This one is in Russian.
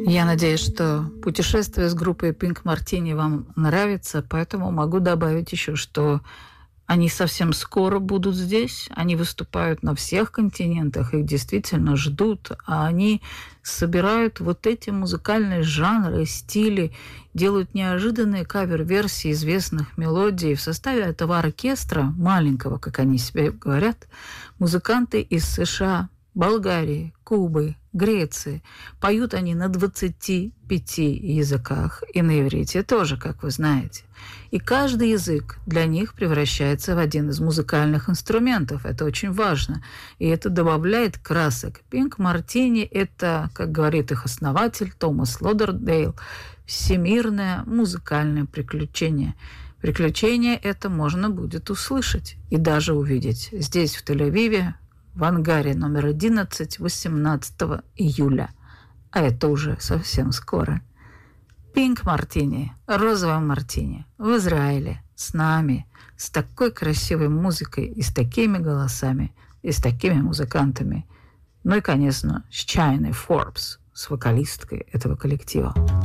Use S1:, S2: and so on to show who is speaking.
S1: Я надеюсь, что путешествие с группой Pink Martini вам нравится, поэтому могу добавить еще, что они совсем скоро будут здесь, они выступают на всех континентах, их действительно ждут, а они собирают вот эти музыкальные жанры, стили, делают неожиданные кавер-версии известных мелодий. В составе этого оркестра, маленького, как они себе говорят, музыканты из США, Болгарии, Кубы, Греции. Поют они на 25 языках, и на иврите тоже, как вы знаете. И каждый язык для них превращается в один из музыкальных инструментов. Это очень важно. И это добавляет красок. Pink Martini – это, как говорит их основатель Томас Лодердейл, всемирное музыкальное приключение. Приключение это можно будет услышать и даже увидеть здесь, в Тель-Авиве, в ангаре номер 11, 18 июля. А это уже совсем скоро. Pink Martini, розовая мартини, в Израиле, с нами, с такой красивой музыкой и с такими голосами, и с такими музыкантами. Ну и, конечно, с Чайной Форбс, с вокалисткой этого коллектива.